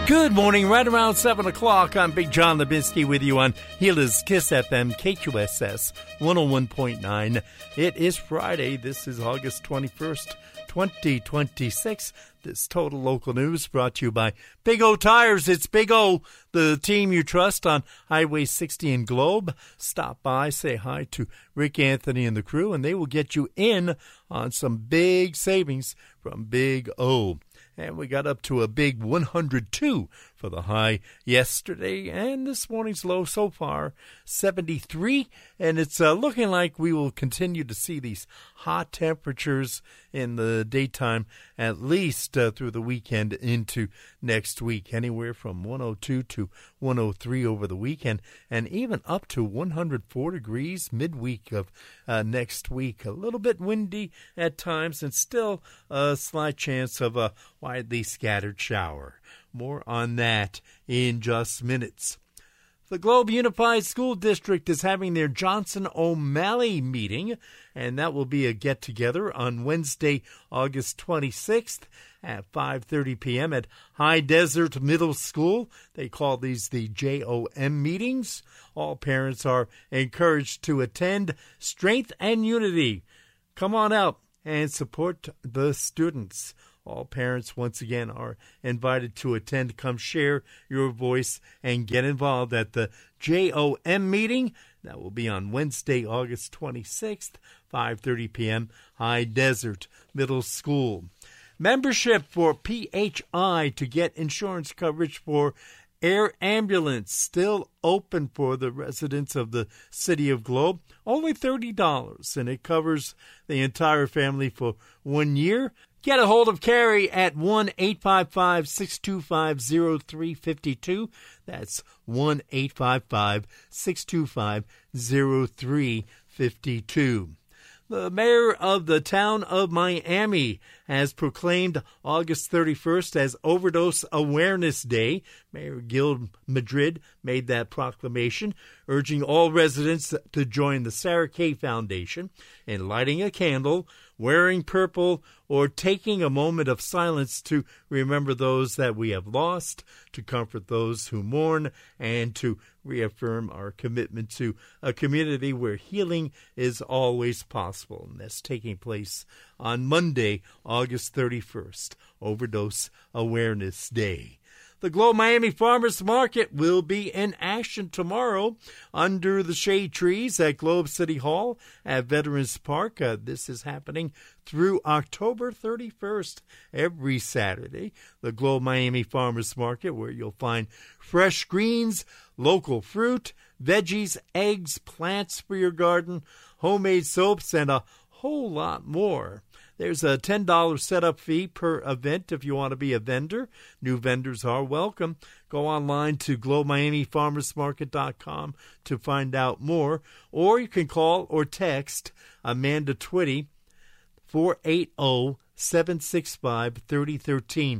Good morning, right around 7 o'clock. I'm Big John Lebinsky with you on Gila's Kiss FM, KQSS 101.9. It is Friday. This is August 21st, 2026. This Total Local News brought to you by Big O Tires. It's Big O, the team you trust on Highway 60 in Globe. Stop by, say hi to Rick Anthony and the crew, and they will get you in on some big savings from Big O. And we got up to a big 102 for the high yesterday. And this morning's low so far, 73. And it's looking like we will continue to see these hot temperatures in the daytime, at least through the weekend into next week. Anywhere from 102 to 103 over the weekend, and even up to 104 degrees midweek of next week. A little bit windy at times, and still a slight chance of a widely scattered shower. More on that in just minutes. The Globe Unified School District is having their Johnson O'Malley meeting, and that will be a get-together on Wednesday, August 26th at 5:30 p.m. at High Desert Middle School. They call these the JOM meetings. All parents are encouraged to attend. Strength and unity. Come on out and support the students. All parents, once again, are invited to attend. Come share your voice and get involved at the JOM meeting. That will be on Wednesday, August 26th, 5:30 p.m., High Desert Middle School. Membership for PHI to get insurance coverage for air ambulance still open for the residents of the city of Globe. Only $30, and it covers the entire family for 1 year. Get a hold of Carrie at 1-855-625-0352. That's 1-855-625-0352. The mayor of the town of Miami has proclaimed August 31st as Overdose Awareness Day. Mayor Gil Madrid made that proclamation, urging all residents to join the Sarah Kay Foundation in lighting a candle, wearing purple, or taking a moment of silence to remember those that we have lost, to comfort those who mourn, and to reaffirm our commitment to a community where healing is always possible. And that's taking place on Monday, August 31st, Overdose Awareness Day. The Globe Miami Farmers Market will be in action tomorrow under the shade trees at Globe City Hall at Veterans Park. This is happening through October 31st, every Saturday. The Globe Miami Farmers Market, where you'll find fresh greens, local fruit, veggies, eggs, plants for your garden, homemade soaps, and a whole lot more. There's a $10 setup fee per event if you want to be a vendor. New vendors are welcome. Go online to globemiamifarmersmarket.com to find out more. Or you can call or text Amanda Twitty, 480-765-3013,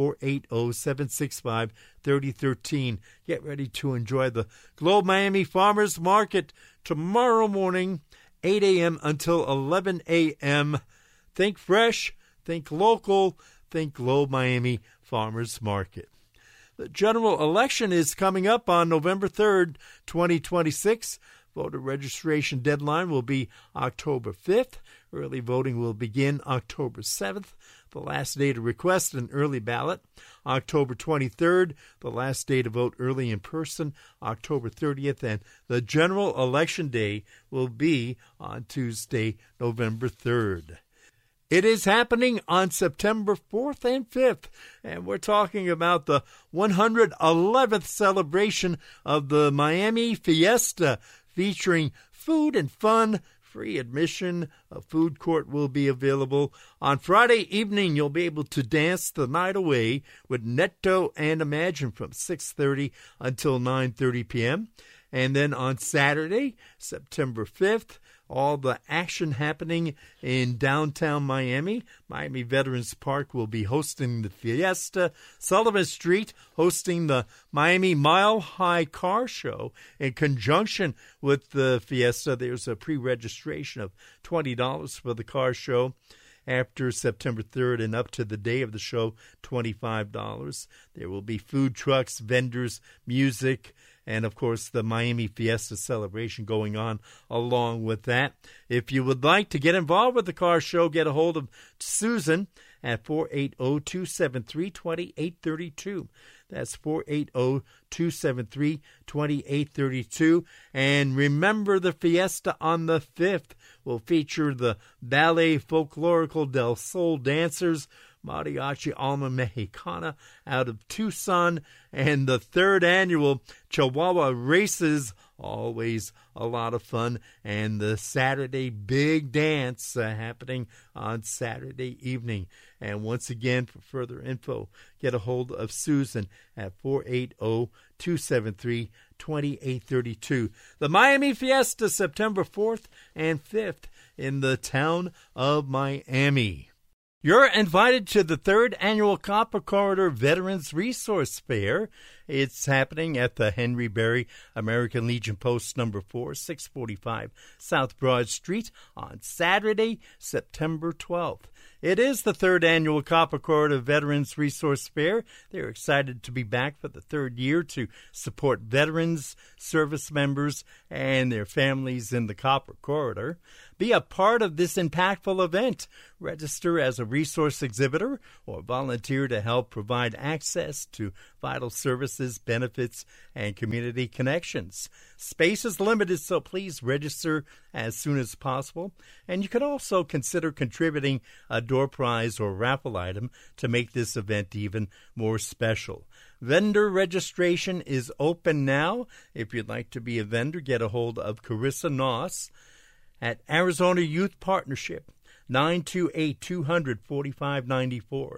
480-765-3013. Get ready to enjoy the Globe Miami Farmers Market tomorrow morning, 8 a.m. until 11 a.m., Think fresh, think local, think Globe Miami Farmers Market. The general election is coming up on November 3rd, 2026. Voter registration deadline will be October 5th. Early voting will begin October 7th. The last day to request an early ballot, October 23rd. The last day to vote early in person, October 30th. And the general election day will be on Tuesday, November 3rd. It is happening on September 4th and 5th, and we're talking about the 111th celebration of the Miami Fiesta, featuring food and fun, free admission. A food court will be available. On Friday evening, you'll be able to dance the night away with Netto and Imagine from 6:30 until 9:30 p.m., and then on Saturday, September 5th, all the action happening in downtown Miami. Miami Veterans Park will be hosting the Fiesta. Sullivan Street hosting the Miami Mile High Car Show. In conjunction with the Fiesta, there's a pre-registration of $20 for the car show. after September 3rd and up to the day of the show, $25. There will be food trucks, vendors, music, and, of course, the Miami Fiesta celebration going on along with that. If you would like to get involved with the car show, get a hold of Susan at 480-273-2832. That's 480-273-2832. And remember, the Fiesta on the 5th will feature the Ballet Folklorico del Sol dancers, Mariachi Alma Mexicana out of Tucson, and the 3rd annual Chihuahua Races, always a lot of fun, and the Saturday Big Dance happening on Saturday evening. And once again, for further info, get a hold of Susan at 480-273-2832. The Miami Fiesta, September 4th and 5th in the town of Miami. You're invited to the 3rd annual Copper Corridor Veterans Resource Fair. It's happening at the Henry Berry American Legion Post number 4, 645 South Broad Street on Saturday, September 12th. It is the 3rd annual Copper Corridor Veterans Resource Fair. They're excited to be back for the 3rd year to support veterans, service members, and their families in the Copper Corridor. Be a part of this impactful event. Register as a resource exhibitor or volunteer to help provide access to vital services, benefits, and community connections. Space is limited, so please register as soon as possible. And you can also consider contributing a door prize or raffle item to make this event even more special. Vendor registration is open now. If you'd like to be a vendor, get a hold of Carissa Noss at Arizona Youth Partnership, 928-200-4594,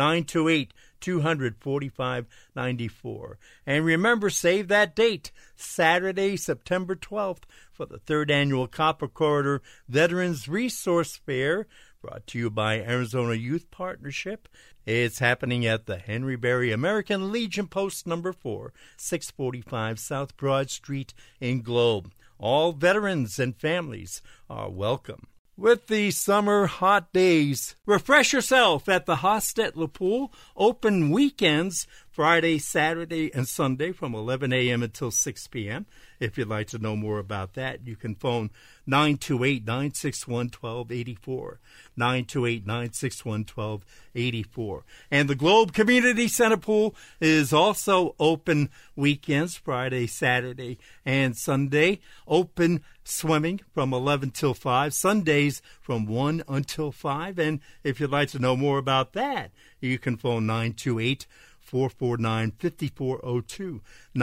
928-200-4594. And remember, save that date, Saturday, September 12th, for the 3rd Annual Copper Corridor Veterans Resource Fair, brought to you by Arizona Youth Partnership. It's happening at the Henry Berry American Legion Post number 4, 645 South Broad Street in Globe. All veterans and families are welcome. With the summer hot days, refresh yourself at the Hostetler Pool, open weekends, Friday, Saturday, and Sunday from 11 a.m. until 6 p.m. If you'd like to know more about that, you can phone 928-961-1284, 928-961-1284. And the Globe Community Center Pool is also open weekends, Friday, Saturday, and Sunday. Open swimming from 11 till 5, Sundays from 1 until 5. And if you'd like to know more about that, you can phone 928-449-5402,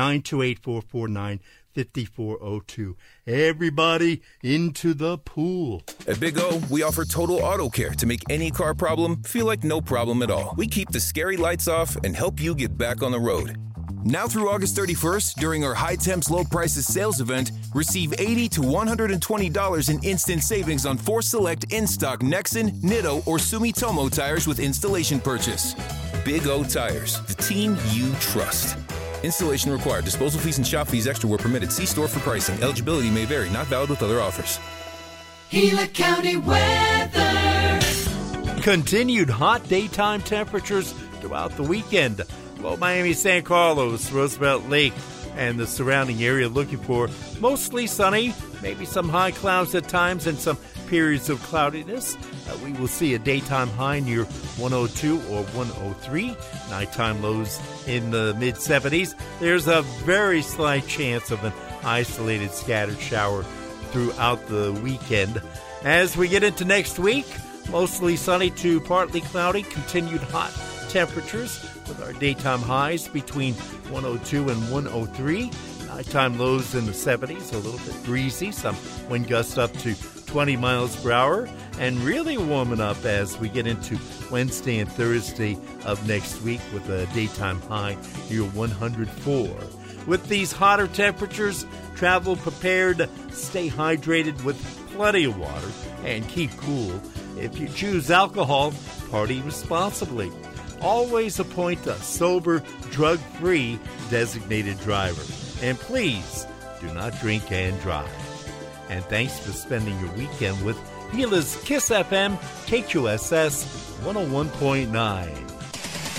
928-449-5402. Everybody into the pool. At Big O, we offer total auto care to make any car problem feel like no problem at all. We keep the scary lights off and help you get back on the road. Now through August 31st, during our High Temps Low Prices sales event, receive $80 to $120 in instant savings on 4 select in-stock Nexen, Nitto, or Sumitomo tires with installation purchase. Big O Tires, the team you trust. Installation required. Disposal fees and shop fees extra where permitted. See store for pricing. Eligibility may vary. Not valid with other offers. Gila County weather. Continued hot daytime temperatures throughout the weekend. Well, Miami, San Carlos, Roosevelt Lake, and the surrounding area looking for mostly sunny, maybe some high clouds at times and some periods of cloudiness. We will see a daytime high near 102 or 103, nighttime lows in the mid-70s. There's a very slight chance of an isolated scattered shower throughout the weekend. As we get into next week, mostly sunny to partly cloudy, continued hot temperatures with our daytime highs between 102 and 103. Nighttime lows in the 70s, a little bit breezy, some wind gusts up to 20 miles per hour, and really warming up as we get into Wednesday and Thursday of next week with a daytime high near 104. With these hotter temperatures, travel prepared, stay hydrated with plenty of water, and keep cool. If you choose alcohol, party responsibly. Always appoint a sober, drug-free designated driver. And please, do not drink and drive. And thanks for spending your weekend with Gila's Kiss FM, KQSS 101.9.